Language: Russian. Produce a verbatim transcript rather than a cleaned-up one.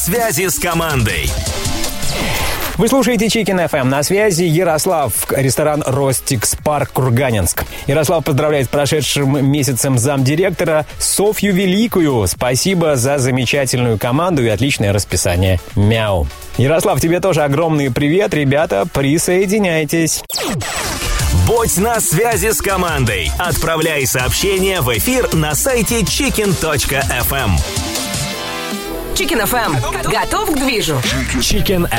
Связи с командой. Вы слушаете Chicken эф эм. На связи Ярослав, ресторан «Ростикс», парк Курганинск. Ярослав поздравляет с прошедшим месяцем замдиректора Софью Великую. Спасибо за замечательную команду и отличное расписание. Мяу. Ярослав, тебе тоже огромный привет. Ребята, присоединяйтесь. Будь на связи с командой. Отправляй сообщения в эфир на сайте chicken точка эф эм. Chicken эф эм. Готов к движу? Chicken